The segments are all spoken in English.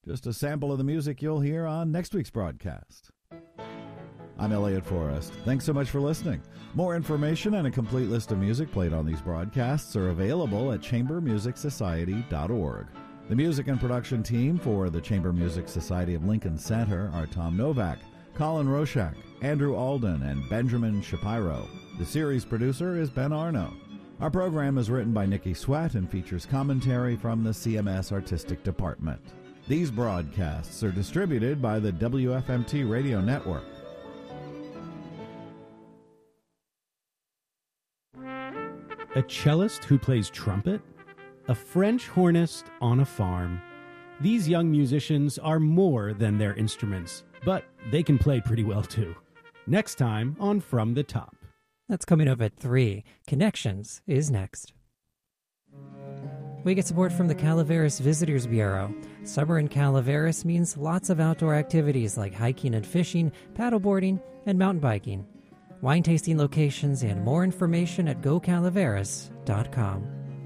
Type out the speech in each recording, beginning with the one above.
Just a sample of the music you'll hear on next week's broadcast. I'm Elliot Forrest. Thanks so much for listening. More information and a complete list of music played on these broadcasts are available at chambermusicsociety.org. The music and production team for the Chamber Music Society of Lincoln Center are Tom Novak, Colin Roshak, Andrew Alden, and Benjamin Shapiro. The series producer is Ben Arno. Our program is written by Nikki Sweat and features commentary from the CMS Artistic Department. These broadcasts are distributed by the WFMT Radio Network. A cellist who plays trumpet? A French hornist on a farm. These young musicians are more than their instruments, but they can play pretty well too. Next time on From the Top. That's coming up at 3. Connections is next. We get support from the Calaveras Visitors Bureau. Summer in Calaveras means lots of outdoor activities like hiking and fishing, paddleboarding, and mountain biking. Wine tasting locations and more information at gocalaveras.com.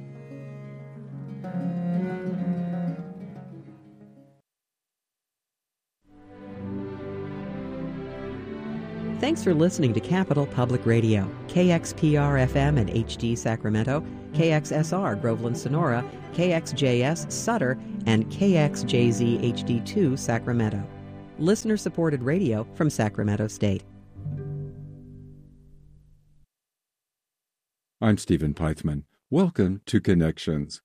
Thanks for listening to Capital Public Radio, KXPR-FM in HD Sacramento, KXSR Groveland Sonora, KXJS Sutter, and KXJZ HD2 Sacramento. Listener-supported radio from Sacramento State. I'm Stephen Peithman. Welcome to Connections.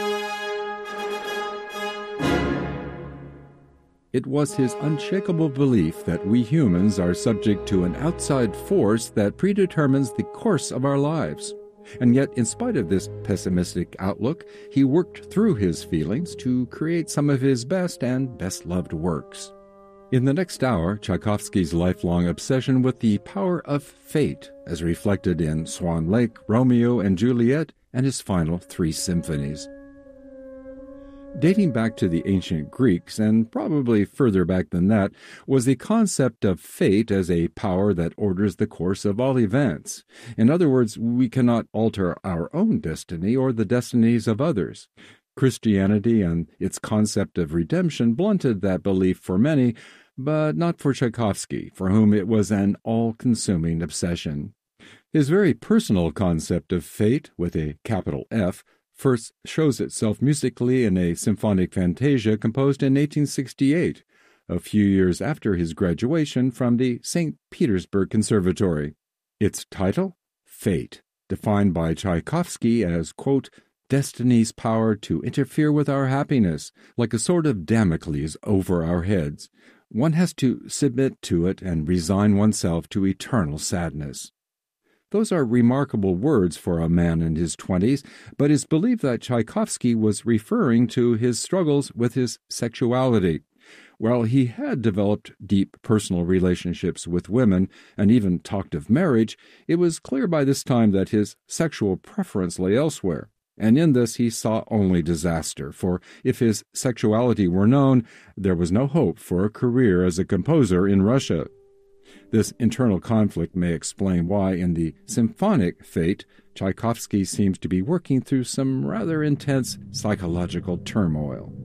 It was his unshakable belief that we humans are subject to an outside force that predetermines the course of our lives. And yet, in spite of this pessimistic outlook, he worked through his feelings to create some of his best and best-loved works. In the next hour, Tchaikovsky's lifelong obsession with the power of fate, as reflected in Swan Lake, Romeo and Juliet, and his final 3 symphonies. Dating back to the ancient Greeks, and probably further back than that, was the concept of fate as a power that orders the course of all events. In other words, we cannot alter our own destiny or the destinies of others. Christianity and its concept of redemption blunted that belief for many, but not for Tchaikovsky, for whom it was an all-consuming obsession. His very personal concept of fate, with a capital F, first shows itself musically in a symphonic fantasia composed in 1868, a few years after his graduation from the St. Petersburg Conservatory. Its title? Fate, defined by Tchaikovsky as, quote, destiny's power to interfere with our happiness, like a sort of Damocles over our heads. One has to submit to it and resign oneself to eternal sadness. Those are remarkable words for a man in his 20s, but it's believed that Tchaikovsky was referring to his struggles with his sexuality. While he had developed deep personal relationships with women and even talked of marriage, it was clear by this time that his sexual preference lay elsewhere. And in this he saw only disaster, for if his sexuality were known, there was no hope for a career as a composer in Russia. This internal conflict may explain why, in the symphonic Fate, Tchaikovsky seems to be working through some rather intense psychological turmoil.